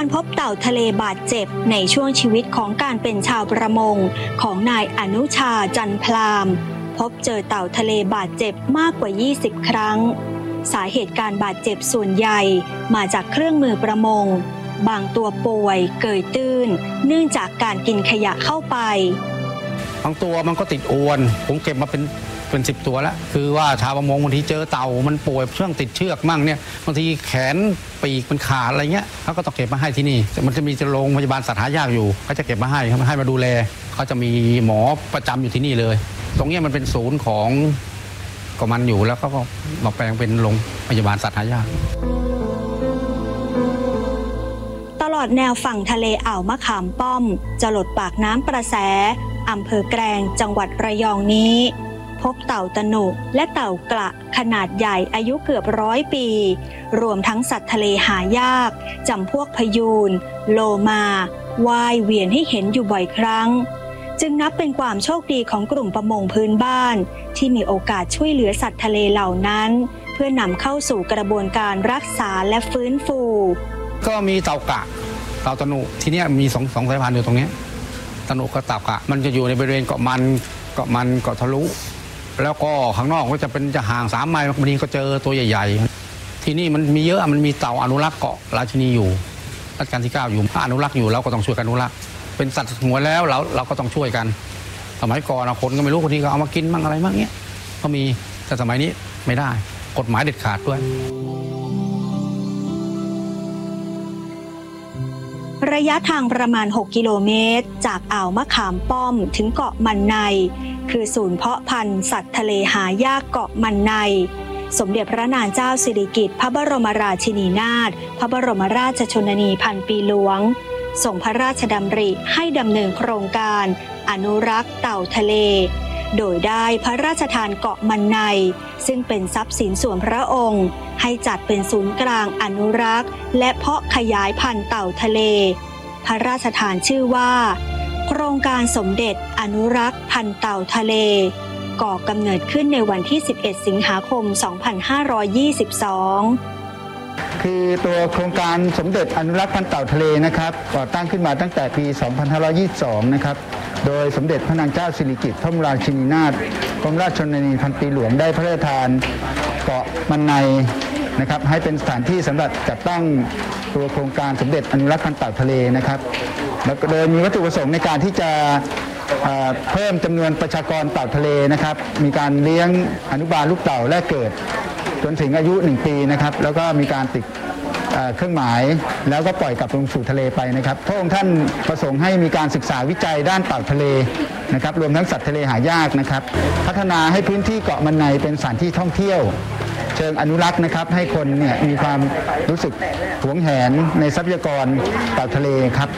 พบเต่าทะเลบาดเจ็บในช่วงชีวิตของการเป็นชาวประมงของนายอนุชาจันพลามพบเจอเต่าทะเลบาดเจ็บมากกว่า20ครั้งสาเหตุการบาดเจ็บส่วนใหญ่มาจากเครื่องมือประมงบางตัวป่วยเกยตื้นเนื่องจากการกินขยะเข้าไปบางตัวมันก็ติดอวนผมเก็บมาเป็น10 ตัวแล้วคือว่าชาวประมงบางทีเจอเต่ามันป่วยเชือกติดเชือกมั่งเนี่ยบางทีแขนปีกมันขาดอะไรเงี้ยเขาก็ต้องเก็บมาให้ที่นี่มันจะมีโรงพยาบาลสัตว์หายากอยู่เขาจะเก็บมาให้มาดูแลเขาจะมีหมอประจำอยู่ที่นี่เลยตรงนี้มันเป็นศูนย์ของมันอยู่แล้วก็มาแปลงเป็นโรงพยาบาลสัตว์หายากตลอดแนวฝั่งทะเลอ่าวมะขามป้อมจะหลดปากน้ำประแสอำเภอแกลงจังหวัดระยองนี้พบเต่าตะหนุและเต่ากระขนาดใหญ่อายุเกือบ100 ปีรวมทั้งสัตว์ทะเลหายากจำพวกพยูนโลมาว่ายเวียนให้เห็นอยู่บ่อยครั้งจึงนับเป็นความโชคดีของกลุ่มประมงพื้นบ้านที่มีโอกาสช่วยเหลือสัตว์ทะเลเหล่านั้นเพื่อนำเข้าสู่กระบวนการรักษาและฟื้นฟูก็มีเต่ากระเต่าตะหนุที่นี่มีสองสายพันธุ์อยู่ตรงนี้ตะหนุกับเต่ากระมันจะอยู่ในบริเวณเกาะเกาะทะลุแล้วก็ข้างนอกก็จะห่าง3 ไมล์บางทีก็เจอตัวใหญ่ๆที่นี่มันมีเยอะมันมีเต่าอนุรักษ์เกาะราชินีอยู่รัชกาลที่9อยู่อนุรักษ์อยู่เราก็ต้องช่วยกันอนุรักษ์เป็นสัตว์สงวนแล้วเราก็ต้องช่วยกันสมัยก่อนคนก็ไม่รู้คนที่ก็เอามากินมั่งอะไรมั่งเนี้ยก็มีแต่สมัยนี้ไม่ได้กฎหมายเด็ดขาดด้วยระยะทางประมาณ6 กิโลเมตรจากอ่าวมะขามป้อมถึงเกาะมันในคือศูนย์เพาะพันธุ์สัตว์ทะเลหายากเกาะมันในสมเด็จพระนางเจ้าสิริกิติ์พระบรมราชินีนาถพระบรมราชชนนีพันปีหลวงส่งพระราชดำริให้ดำเนินโครงการอนุรักษ์เต่าทะเลโดยได้พระราชทานเกาะมันในซึ่งเป็นทรัพย์สินส่วนพระองค์ให้จัดเป็นศูนย์กลางอนุรักษ์และเพาะขยายพันธุ์เต่าทะเลพระราชทานชื่อว่าโครงการสมเด็จอนุรักษ์พันธุ์เต่าทะเลก่อกำเนิดขึ้นในวันที่11 สิงหาคม 2522 คือตัวโครงการสมเด็จอนุรักษ์พันธุ์เต่าทะเลนะครับก่อตั้งขึ้นมาตั้งแต่ปี 2522 นะครับโดยสมเด็จพระนางเจ้าสิริกิติ์พระบรมราชินีนาถกรมราชชนนีพันปีหลวงได้พระราชทานเกาะมันในนะครับให้เป็นสถานที่สำหรับจัดตั้งตัวโครงการสมเด็จอนุรักษ์พันธุ์เต่าทะเลนะครับแล้วก็โดยมีวัตถุประสงค์ในการที่จะเพิ่มจำนวนประชากรเต่าทะเลนะครับมีการเลี้ยงอนุบาลลูกเต่าแรกเกิดจนถึงอายุ1 ปีนะครับแล้วก็มีการติดเครื่องหมายแล้วก็ปล่อยกลับลงสู่ทะเลไปนะครับพระองค์ท่านประสงค์ให้มีการศึกษาวิจัยด้านเต่าทะเลนะครับรวมทั้งสัตว์ทะเลหายากนะครับพัฒนาให้พื้นที่เกาะมันในเป็นสถานที่ท่องเที่ยวเชิงอนุรักษ์นะครับให้คนเนี่ยมีความรู้สึกหวงแหนในทรัพยากรเต่าทะเลครับ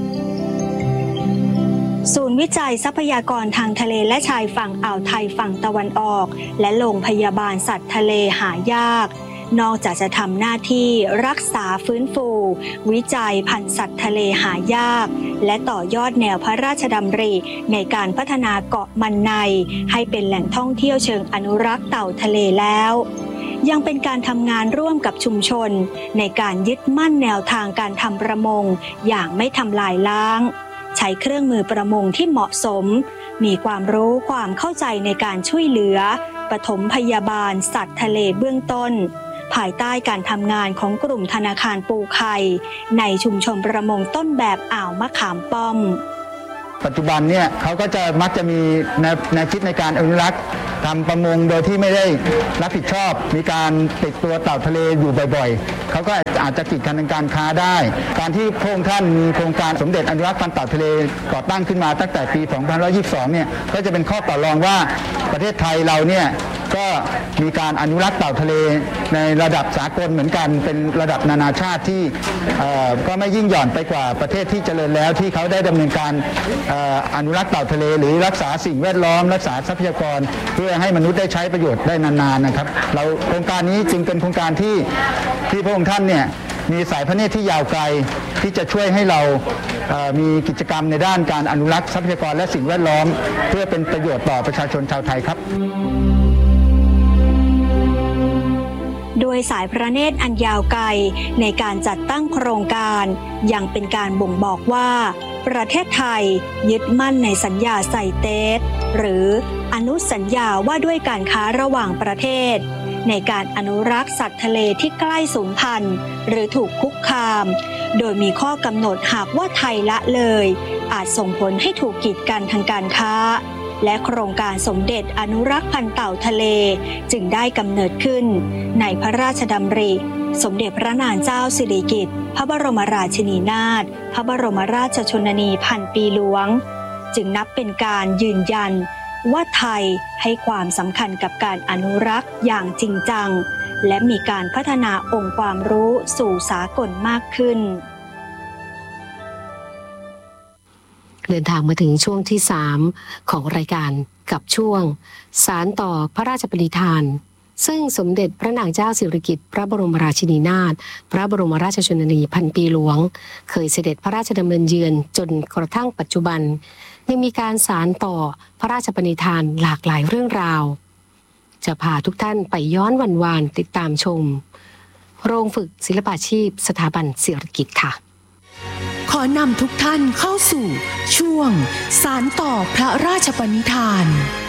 ศูนย์วิจัยทรัพยากรทางทะเลและชายฝั่งอ่าวไทยฝั่งตะวันออกและโรงพยาบาลสัตว์ทะเลหายากนอกจากจะทำหน้าที่รักษาฟื้นฟูวิจัยพันธุ์สัตว์ทะเลหายากและต่อยอดแนวพระราชดำริในการพัฒนาเกาะมันในให้เป็นแหล่งท่องเที่ยวเชิงอนุรักษ์เต่าทะเลแล้วยังเป็นการทำงานร่วมกับชุมชนในการยึดมั่นแนวทางการทำประมงอย่างไม่ทำลายล้างใช้เครื่องมือประมงที่เหมาะสมมีความรู้ความเข้าใจในการช่วยเหลือปฐมพยาบาลสัตว์ทะเลเบื้องต้นภายใต้การทำงานของกลุ่มธนาคารปูไข่ในชุมชนประมงต้นแบบอ่าวมะขามป้อมปัจจุบันเนี่ยเขาก็จะมักจะมีแนวคิดในการอนุรักษ์ทำประมงโดยที่ไม่ได้รับผิดชอบมีการติดตัวเต่าทะเลอยู่บ่อยๆเขาก็อาจจะกีดกันทางการค้าได้การที่พระองค์ท่านมีโครงการสมเด็จอนุรักษ์พันธุ์เต่าทะเลก่อตั้งขึ้นมาตั้งแต่ปี 2522 เนี่ยก็จะเป็นข้อต่อรองว่าประเทศไทยเราเนี่ยก็มีการอนุรักษ์เต่าทะเลในระดับสากลเหมือนกันเป็นระดับนานาชาติที่ก็ไม่ยิ่งหย่อนไปกว่าประเทศที่เจริญแล้วที่เขาได้ดำเนินการอนุรักษ์เต่าทะเลหรือรักษาสิ่งแวดล้อมรักษาทรัพยากรเพื่อให้มนุษย์ได้ใช้ประโยชน์ได้นานๆนะครับเราโครงการนี้จึงเป็นโครงการที่พระองค์ท่านเนี่ยมีสายพระเนตรที่ยาวไกลที่จะช่วยให้เรามีกิจกรรมในด้านการอนุรักษ์ทรัพยากรและสิ่งแวดล้อมเพื่อเป็นประโยชน์ต่อประชาชนชาวไทยครับโดด้วยสายพระเนตรอันยาวไกลในการจัดตั้งโครงการยังเป็นการบ่งบอกว่าประเทศไทยยึดมั่นในสัญญาไซเตสหรืออนุสัญญาว่าด้วยการค้าระหว่างประเทศในการอนุรักษ์สัตว์ทะเลที่ใกล้สูญพันธุ์หรือถูกคุกคามโดยมีข้อกำหนดหากว่าไทยละเลยอาจส่งผลให้ถูกกีดกันทางการค้าและโครงการสมเด็จอนุรักษ์พันธุ์เต่าทะเลจึงได้กำเนิดขึ้นในพระราชดำริสมเด็จพระนางเจ้าสิริกิติ์พระบรมราชินีนาถพระบรมราชชนนีพันปีหลวงจึงนับเป็นการยืนยันว่าไทยให้ความสำคัญกับการอนุรักษ์อย่างจริงจังและมีการพัฒนาองค์ความรู้สู่สากลมากขึ้นเดินทางมาถึงช่วงที่ 3ของรายการกับช่วงสารต่อพระราชปณิธานซึ่งสมเด็จพระนางเจ้าสิริกิติ์พระบรมราชินีนาถพระบรมราชชนนีพันปีหลวงเคยเสด็จพระราชดำเนินเยือนจนกระทั่งปัจจุบันยังมีการสารต่อพระราชปณิธานหลากหลายเรื่องราวจะพาทุกท่านไปย้อนวันวานติดตามชมโรงฝึกศิลปาชีพสถาบันสิริกิติ์ค่ะขอนำทุกท่านเข้าสู่ช่วงสารต่อพระราชปณิธาน